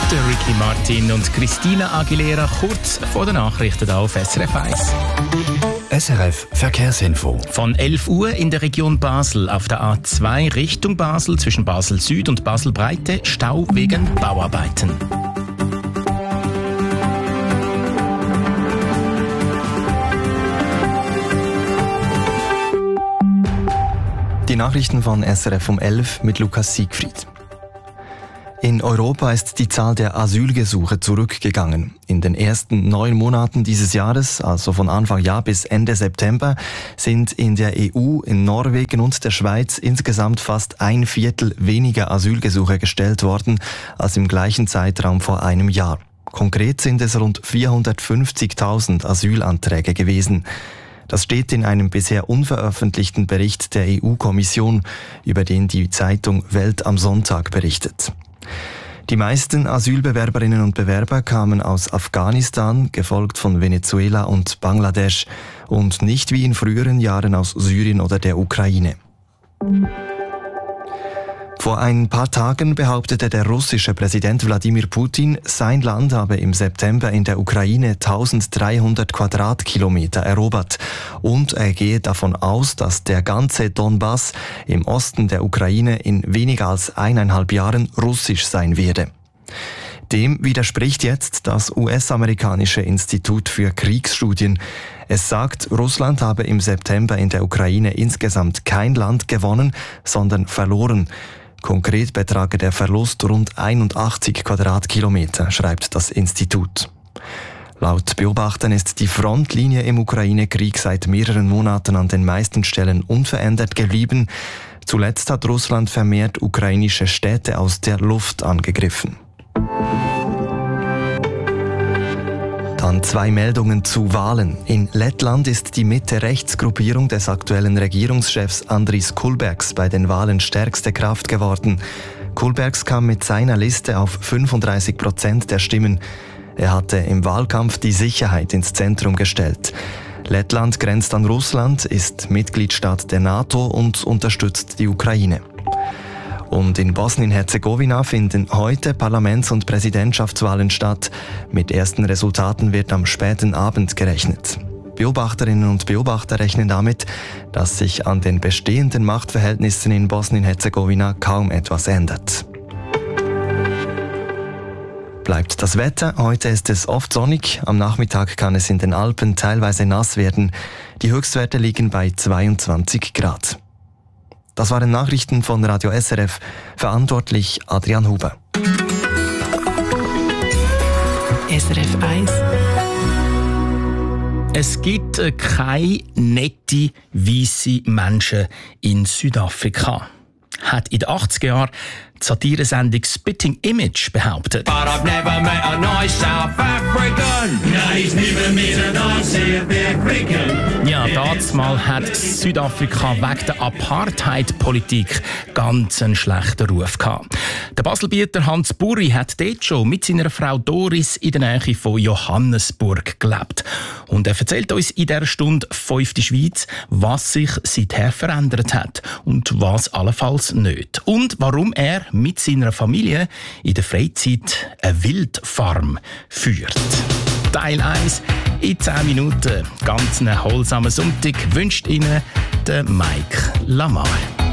Der Ricky Martin und Christina Aguilera kurz vor den Nachrichten auf SRF 1. SRF Verkehrsinfo. Von 11 Uhr in der Region Basel auf der A2 Richtung Basel zwischen Basel Süd und Basel Breite Stau wegen Bauarbeiten. Die Nachrichten von SRF um 11 mit Lukas Siegfried. In Europa ist die Zahl der Asylgesuche zurückgegangen. In den ersten 9 Monaten dieses Jahres, also von Anfang Jahr bis Ende September, sind in der EU, in Norwegen und der Schweiz insgesamt fast 1/4 weniger Asylgesuche gestellt worden als im gleichen Zeitraum vor einem Jahr. Konkret sind es rund 450.000 Asylanträge gewesen. Das steht in einem bisher unveröffentlichten Bericht der EU-Kommission, über den die Zeitung Welt am Sonntag berichtet. Die meisten Asylbewerberinnen und Bewerber kamen aus Afghanistan, gefolgt von Venezuela und Bangladesch und nicht wie in früheren Jahren aus Syrien oder der Ukraine. Vor ein paar Tagen behauptete der russische Präsident Wladimir Putin, sein Land habe im September in der Ukraine 1300 Quadratkilometer erobert. Und er gehe davon aus, dass der ganze Donbass im Osten der Ukraine in weniger als 1,5 Jahren russisch sein werde. Dem widerspricht jetzt das US-amerikanische Institut für Kriegsstudien. Es sagt, Russland habe im September in der Ukraine insgesamt kein Land gewonnen, sondern verloren. Konkret betrage der Verlust rund 81 Quadratkilometer, schreibt das Institut. Laut Beobachtern ist die Frontlinie im Ukraine-Krieg seit mehreren Monaten an den meisten Stellen unverändert geblieben. Zuletzt hat Russland vermehrt ukrainische Städte aus der Luft angegriffen. Dann 2 Meldungen zu Wahlen. In Lettland ist die Mitte-Rechts-Gruppierung des aktuellen Regierungschefs Andris Kulbergs bei den Wahlen stärkste Kraft geworden. Kulbergs kam mit seiner Liste auf 35% der Stimmen. Er hatte im Wahlkampf die Sicherheit ins Zentrum gestellt. Lettland grenzt an Russland, ist Mitgliedstaat der NATO und unterstützt die Ukraine. Und in Bosnien-Herzegowina finden heute Parlaments- und Präsidentschaftswahlen statt. Mit ersten Resultaten wird am späten Abend gerechnet. Beobachterinnen und Beobachter rechnen damit, dass sich an den bestehenden Machtverhältnissen in Bosnien-Herzegowina kaum etwas ändert. Bleibt das Wetter. Heute ist es oft sonnig. Am Nachmittag kann es in den Alpen teilweise nass werden. Die Höchstwerte liegen bei 22 Grad. Das waren Nachrichten von Radio SRF, verantwortlich Adrian Huber. SRF 1. Es gibt keine nette, weisse Menschen in Südafrika, hat in den 80er Jahren die Satiresendung Spitting Image behauptet. But I've never met a nice South African. Nein, never met a nice South African. Ja, damals hat Südafrika wegen der Apartheid-Politik ganz einen schlechten Ruf gehabt. Der Baselbieter Hans Burri hat dort schon mit seiner Frau Doris in der Nähe von Johannesburg gelebt. Und er erzählt uns in dieser Stunde 5. Schweiz, was sich seither verändert hat und was allenfalls nicht. Und warum er mit seiner Familie in der Freizeit eine Wildfarm führt. Teil 1 in 10 Minuten. Ganz einen holsamen Sonntag wünscht Ihnen der Mike Lamar.